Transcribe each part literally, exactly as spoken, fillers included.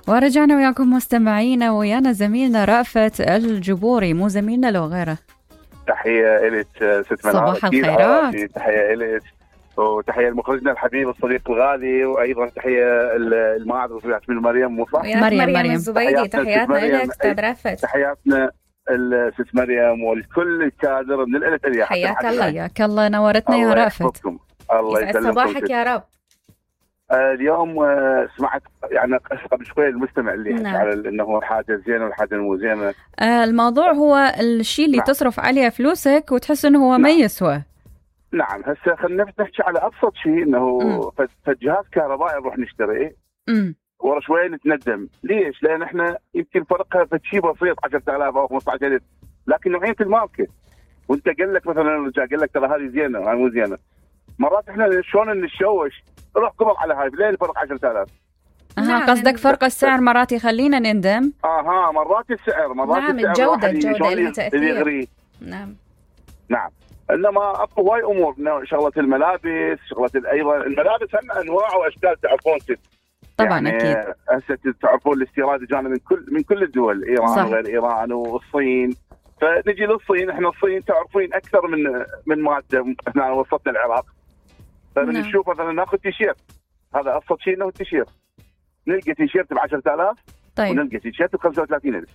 ورجعنا وياكم مستمعينا، ويانا زميلنا رأفت الجبوري، مو زميلنا لو غيره. تحية إليك ست منار. صباح الخيرات. تحية إليك وتحية لمخرجنا الحبيب الصديق الغالي، وأيضا تحية المعاد الصديق من مريم مصح. مريم مريم, مريم الزبيدي. تحياتنا لك أستاذ رأفت. تحياتنا الست مريم ولكل الكادر من الألف إلى الياء. حياك الله. حياك الله، نورتنا يا رأفت. الله يسلمك. صباحك يا رب. اليوم سمعت يعني قبل شوي المستمع اللي نعم. على انه حاجه زينه والحاجه مو زينه. الموضوع هو الشيء اللي نعم. تصرف عليه فلوسك وتحس انه هو نعم. ما يسوى. نعم. هسه خلينا نحكي على ابسط شيء، انه فجهاز كهربائي نروح نشتريه ورا شوي نتندم. ليش؟ لان احنا يمكن فرقها فشي بسيط عشرة آلاف او خمسة عشر، لكن نوعيه الماركه، وانت قال لك مثلا رجع قال لك ترى هذه زينه هاي مو زينه. مرات احنا شلون نتشوش روح قبل على هاي ليه الفرق عشرة آلاف. اها قصدك فرق السعر مرات يخلينا نندم. اها مرات السعر مرات نعم. السعر الجوده الجوده لها تاثير. نعم نعم. انما اكو هواي امور، شغله الملابس، شغله ايضا الملابس هم انواع واشكال تعرفون ست. طبعا يعني اكيد. هسه تعرفون الاستيراد جانا من كل من كل الدول، ايران صح. وغير ايران والصين. فنجي للصين، احنا الصين تعرفين اكثر من من ماده احنا وصلتنا العراق. فبنشوف مثلا ناخذ تيشيرت، هذا ابسط شيء انه التيشيرت، نلقى تيشيرت ب عشرة آلاف طيب. ونلقى تيشيرت ب خمسة وثلاثين ألف.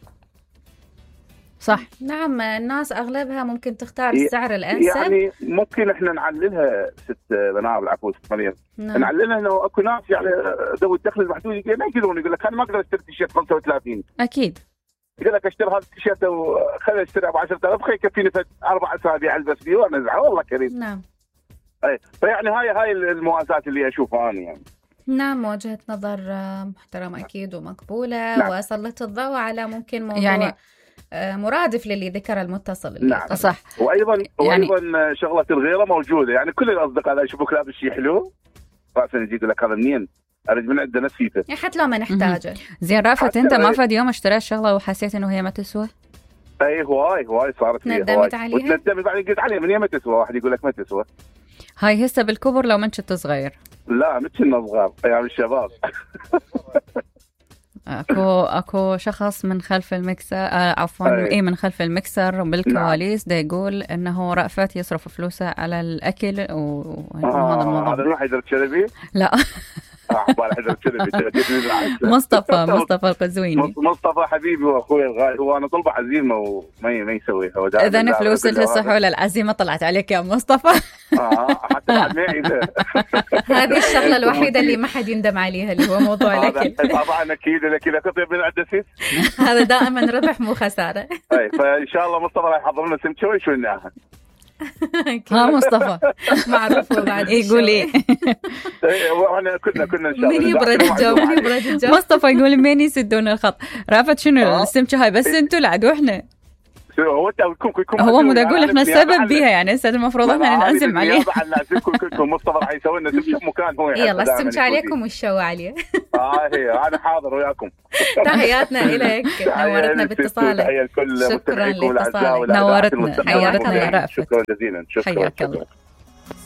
صح. نعم. الناس اغلبها ممكن تختار السعر الانسب. يعني ممكن احنا نعللها ست بنات العفو ست مريم. نعم. نعللها انه اكو ناس يعني ذوي الدخل المحدود ما يقدرون، يقول لك انا ما اقدر اشتري تيشيرت خمسة وثلاثين. اكيد. يقول لك اشتري هذا التيشيرت وخلي اشتري ب عشرة آلاف خلي يكفيني فد اربع اسابيع البس فيه وانزعه والله كريم. نعم. اي فيعني هاي هاي الموازات اللي اشوفها انا يعني. نعم. وجهة نظر محترمة أكيد ومقبولة. نعم. وسلط الضوء على ممكن موضوع يعني مرادف للي ذكر المتصل. نعم صح. وأيضا يعني وأيضا شغلة الغيرة موجودة، يعني كل الأصدقاء اللي يشوفوك لابس شيء حلو رأسا يجي يقول لك هذا منين؟ أريد من عندنا نسيته. يعني حتى لو ما نحتاجه. زين رأفت، أنت ما فد يوم اشتريت شغلة وحسيت إنه هي ما تسوى؟ أي هواي هواي صارت لي ندمت عليها. وتندمت بعدين قلت عليها من هي ما تسوى، واحد يقول لك ما تسوى. هاي هسه بالكبر لو ما كنت صغير. لا مش كنا صغار أيام الشباب. اكو اكو شخص من خلف المكسر آه عفوا اي من خلف المكسر بالكواليس ده يقول انه رأفت يصرف فلوسه على الاكل وهذا آه الموضوع. هذا الواحد حيدر شلبي؟ لا مصطفى مصطفى القزويني. مصطفى حبيبي واخوي الغالي، هو انا طلبه عزيمه وما ما يسويها. اذا فلوس السحول العزيمه طلعت عليك يا مصطفى. اه حتى معي. هذه الشغله الوحيده اللي ما حد يندم عليها اللي هو موضوع الاكل. طبعا اكيد الاكل كثير من الدسيس. هذا دائما ربح مو خساره. اي فان شاء الله مصطفى راح يحضر لنا سمكه شو لناها. ها مصطفى معروف بعد يقول ايه. واحنا كنا كنا ان شاء الله من يبرد الجو من يبرد الجو. مصطفى يقول مين يسدون الخط. رافت شنو السمكه هاي بس انتوا العدو احنا. هو هو مو اقول احنا السبب بيها يعني هسه المفروض احنا ننعزم عليه. كلكم مصطفى راح يسوي لنا سمكه مكان هو. يلا السمكه عليكم والشو عليه. اه هي انا حاضر وياكم. تحياتنا اليك، نورتنا باتصالك. شكرا لاتصالك. نورتنا نورتنا يا رأفت. شكرا جزيلا. شكرا حياك الله.